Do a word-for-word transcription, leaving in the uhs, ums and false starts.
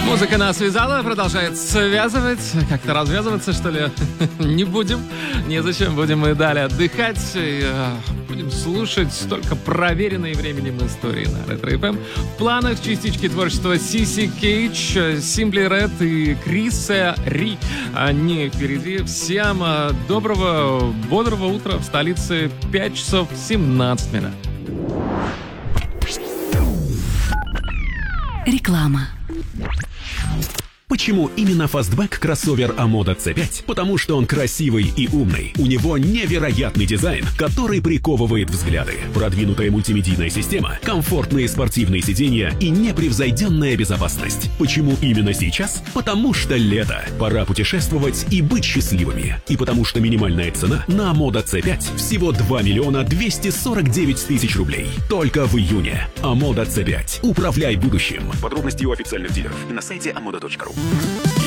Музыка нас связала, продолжает связывать. Как-то развязываться, что ли? Не будем. Незачем. Будем мы далее отдыхать. И, э, будем слушать только проверенные временем истории на Ретро эф эм. В планах частички творчества Сиси Кейдж, Simply Red и Криса Ри. Они впереди. Всем э, доброго, бодрого утра в столице. пять часов семнадцать минут. Реклама. Почему именно фастбэк кроссовер Амода си пять? Потому что он красивый и умный. У него невероятный дизайн, который приковывает взгляды. Продвинутая мультимедийная система, комфортные спортивные сиденья и непревзойденная безопасность. Почему именно сейчас? Потому что лето. Пора путешествовать и быть счастливыми. И потому что минимальная цена на Амода си пять всего два миллиона двести сорок девять тысяч рублей. Только в июне. Амода си пять. Управляй будущим. Подробности у официальных дилеров на сайте амода точка ру.